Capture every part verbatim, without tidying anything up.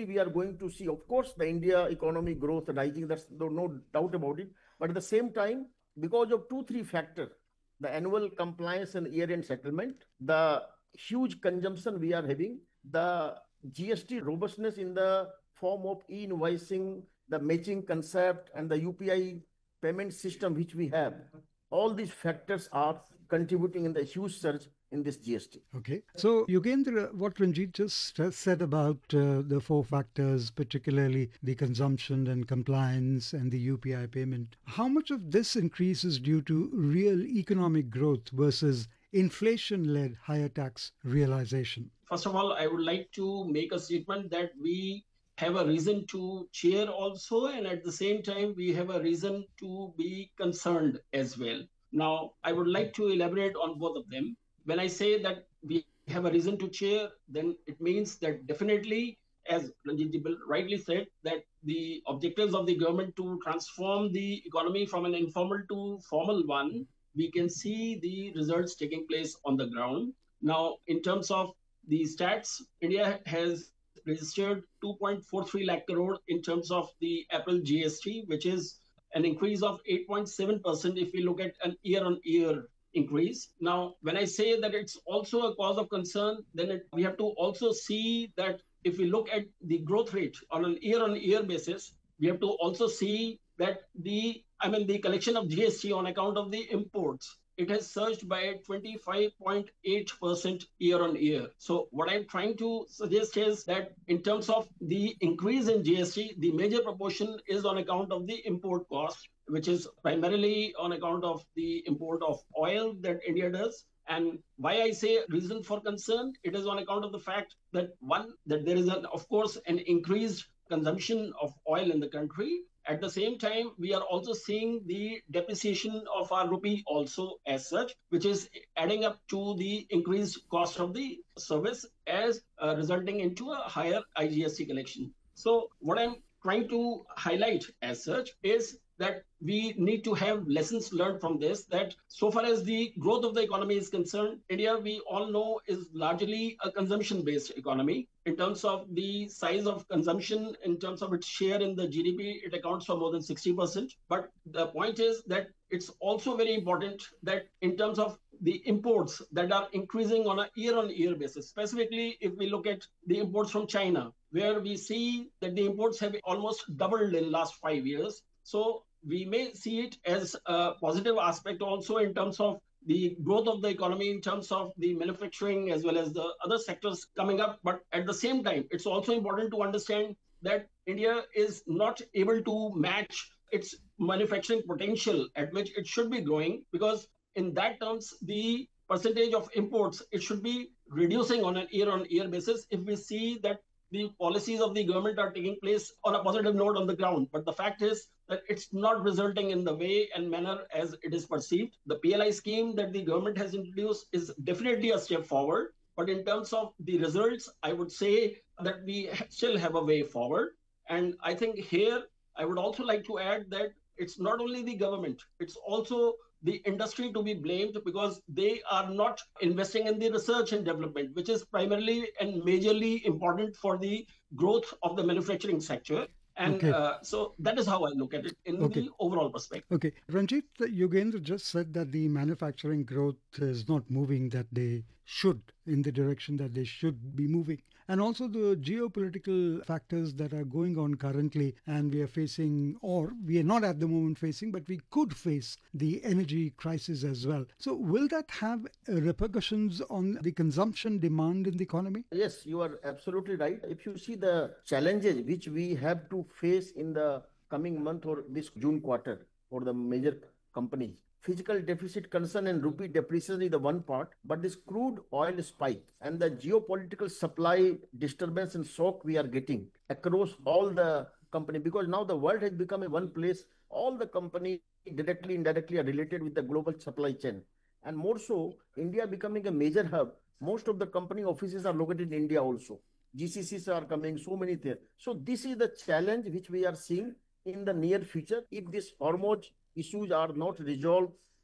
obviously we are going to see, of course, the India economy growth rising. That's no, no doubt about it. But at the same time, because of two, three factors, the annual compliance and year-end settlement, the huge consumption we are having, the G S T robustness in the form of e-invoicing, the matching concept, and the U P I payment system which we have, all these factors are contributing in the huge surge in this G S T. Okay. So, Yogendra, what Ranjit just uh, said about uh, the four factors, particularly the consumption and compliance and the U P I payment, how much of this increase is due to real economic growth versus inflation led higher tax realization? First of all, I would like to make a statement that we have a reason to cheer also, and at the same time, we have a reason to be concerned as well. Now, I would like to elaborate on both of them. When I say that we have a reason to cheer, then it means that definitely, as Ranjit Jibal rightly said, that the objectives of the government to transform the economy from an informal to formal one, we can see the results taking place on the ground. Now, in terms of the stats, India has registered two point four three lakh crore in terms of the April G S T, which is an increase of eight point seven percent if we look at an year on year increase. Now, when I say that it's also a cause of concern, then it, we have to also see that if we look at the growth rate on an year on year basis, we have to also see that the, I mean, the collection of G S T on account of the imports, it has surged by twenty-five point eight percent year on year. So what I'm trying to suggest is that in terms of the increase in G S T, the major proportion is on account of the import cost, which is primarily on account of the import of oil that India does. And why I say reason for concern, it is on account of the fact that one, that there is, an, of course, an increased consumption of oil in the country. At the same time, we are also seeing the depreciation of our rupee also as such, which is adding up to the increased cost of the service as uh, resulting into a higher I G S T collection. So what I'm trying to highlight as such is that we need to have lessons learned from this, that so far as the growth of the economy is concerned, India, we all know, is largely a consumption-based economy. In terms of the size of consumption, in terms of its share in the G D P, it accounts for more than sixty percent. But the point is that it's also very important that in terms of the imports that are increasing on a year-on-year basis, specifically if we look at the imports from China, where we see that the imports have almost doubled in the last five years. So we may see it as a positive aspect also in terms of the growth of the economy, in terms of the manufacturing as well as the other sectors coming up. But at the same time, it's also important to understand that India is not able to match its manufacturing potential at which it should be growing, because in that terms, the percentage of imports, it should be reducing on a year-on-year basis if we see that the policies of the government are taking place on a positive note on the ground. But the fact is that it's not resulting in the way and manner as it is perceived. The P L I scheme that the government has introduced is definitely a step forward. But in terms of the results, I would say that we still have a way forward. And I think here, I would also like to add that it's not only the government, it's also the industry to be blamed, because they are not investing in the research and development, which is primarily and majorly important for the growth of the manufacturing sector. And Okay. uh, so that is how I look at it in Okay. the overall perspective. Okay. Ranjit, Yogendra just said that the manufacturing growth is not moving that they should, in the direction that they should be moving. And also the geopolitical factors that are going on currently, and we are facing, or we are not at the moment facing, but we could face the energy crisis as well. So will that have uh, repercussions on the consumption demand in the economy? Yes, you are absolutely right. If you see the challenges which we have to face in the coming month or this June quarter for the major companies, physical deficit concern and rupee depreciation is the one part, but this crude oil spike and the geopolitical supply disturbance and shock we are getting across all the company, because now the world has become a one place. All the company directly, indirectly are related with the global supply chain, and more so, India becoming a major hub. Most of the company offices are located in India also. G C Cs are coming, so many there. So this is the challenge which we are seeing in the near future. If these Hormuz issues are not resolved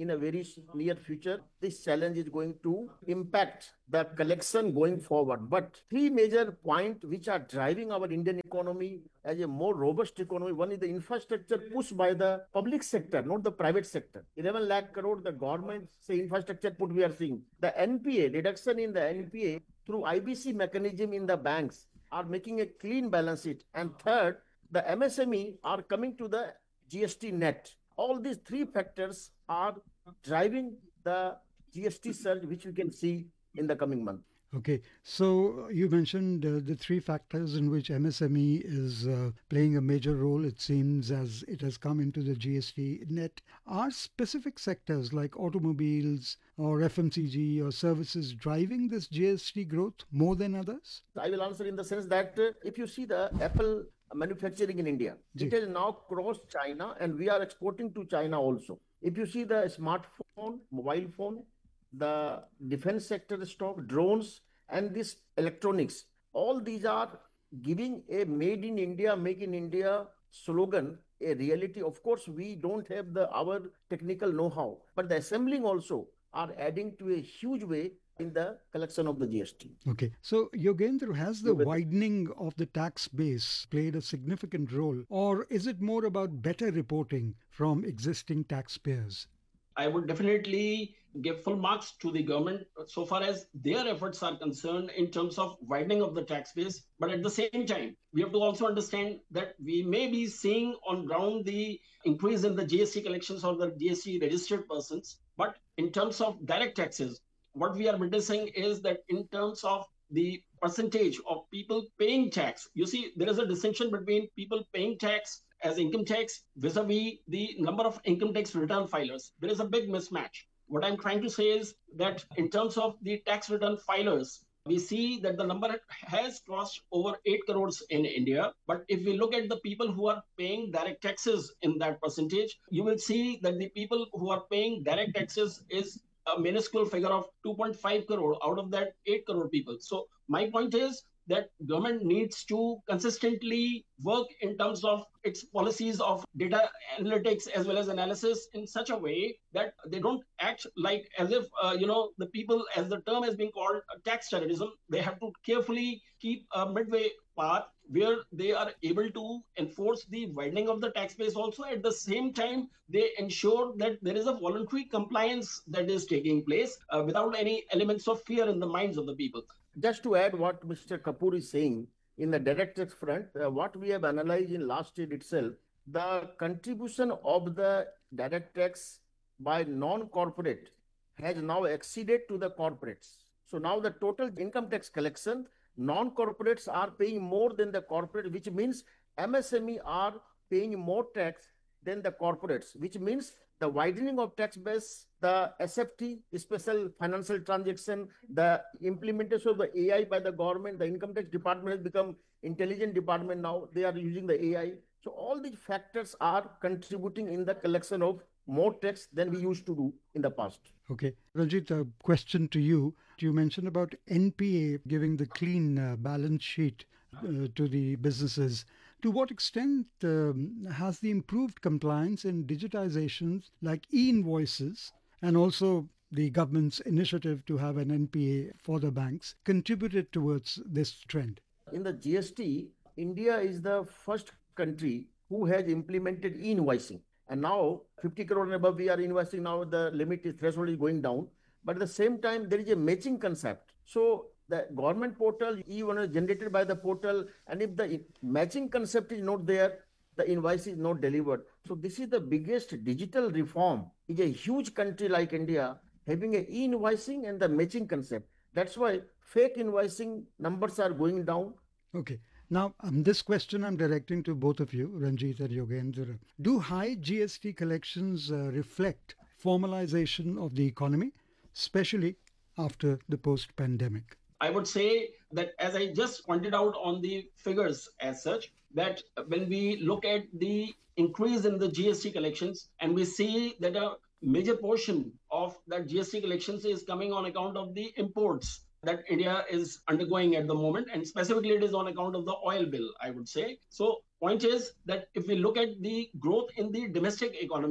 in a very near future, this challenge is going to impact the collection going forward. But three major points which are driving our Indian economy as a more robust economy. One is the infrastructure pushed by the public sector, not the private sector. eleven lakh crore, the government say infrastructure put we are seeing. The N P A, reduction in the N P A through I B C mechanism in the banks are making a clean balance sheet. And third, the M S M E are coming to the G S T net. All these three factors are driving the G S T surge, which we can see in the coming month. Okay, so you mentioned uh, the three factors in which M S M E is uh, playing a major role, it seems, as it has come into the G S T net. Are specific sectors like automobiles or F M C G or services driving this G S T growth more than others? I will answer in the sense that uh, if you see the Apple manufacturing in India, Ji. it has now crossed China and we are exporting to China also. If you see the smartphone, mobile phone, the defense sector stock, drones, and this electronics, all these are giving a made in India, make in India slogan a reality. Of course, we don't have the our technical know-how, but the assembling also are adding to a huge way in the collection of the G S T. Okay, so Yogendra, has the widening of the tax base played a significant role, or is it more about better reporting from existing taxpayers? I would definitely give full marks to the government so far as their efforts are concerned in terms of widening of the tax base. But at the same time, we have to also understand that we may be seeing on ground the increase in the G S T collections or the G S T registered persons. But in terms of direct taxes, what we are witnessing is that in terms of the percentage of people paying tax, you see, there is a distinction between people paying tax as income tax vis-a-vis the number of income tax return filers. There is a big mismatch. What I'm trying to say is that in terms of the tax return filers, we see that the number has crossed over eight crores in India. But if we look at the people who are paying direct taxes in that percentage, you will see that the people who are paying direct taxes is a minuscule figure of two point five crore out of that eight crore people. So my point is that government needs to consistently work in terms of its policies of data analytics as well as analysis in such a way that they don't act like as if, uh, you know, the people, as the term has been called, uh, tax terrorism. They have to carefully keep a midway path where they are able to enforce the widening of the tax base also. At the same time, they ensure that there is a voluntary compliance that is taking place uh, without any elements of fear in the minds of the people. Just to add what Mister Kapoor is saying, in the direct tax front, uh, what we have analyzed in last year itself, the contribution of the direct tax by non-corporate has now exceeded to the corporates. So now the total income tax collection, non-corporates are paying more than the corporate, which means M S M E are paying more tax than the corporates, which means the widening of tax base, the S F T, special financial transaction, the implementation of the A I by the government, the income tax department has become intelligent department now. They are using the A I. So all these factors are contributing in the collection of more tax than we used to do in the past. Okay. Ranjit, a question to you. You mentioned about N P A giving the clean uh, balance sheet uh, to the businesses. To what extent um, has the improved compliance and digitizations like e-invoices and also the government's initiative to have an N P A for the banks contributed towards this trend? In the G S T, India is the first country who has implemented e-invoicing. And now fifty crore and above we are invoicing. Now the limit is threshold is going down. But at the same time, there is a matching concept. So the government portal, E one is generated by the portal. And if the matching concept is not there, the invoice is not delivered. So this is the biggest digital reform. It's a huge country like India having a e-invoicing and the matching concept. That's why fake invoicing numbers are going down. Okay. Now, um, this question I'm directing to both of you, Ranjit and Yogendra. Do high G S T collections uh, reflect formalization of the economy, especially after the post-pandemic? I would say that, as I just pointed out on the figures as such, that when we look at the increase in the G S T collections and we see that a major portion of that G S T collections is coming on account of the imports that India is undergoing at the moment, and specifically it is on account of the oil bill, I would say. So point is that if we look at the growth in the domestic economy,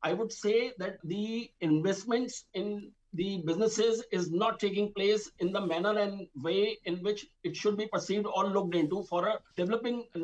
I would say that the investments in the businesses is not taking place in the manner and way in which it should be perceived or looked into for a developing